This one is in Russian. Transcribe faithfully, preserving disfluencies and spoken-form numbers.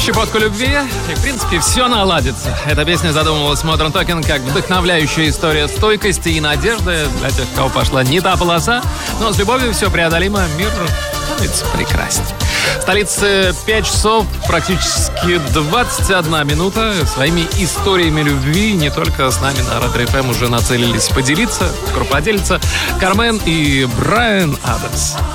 щепотку любви, и, в принципе, все наладится. Эта песня задумывалась Modern Talking как вдохновляющая история стойкости и надежды для тех, кого пошла не та полоса. Но с любовью все преодолимо, мир становится прекрасней. В столице пять часов, практически двадцать одна минута. Своими историями любви не только с нами на Red эф эм уже нацелились поделиться, скоро поделиться Кармен и Брайан Адамс.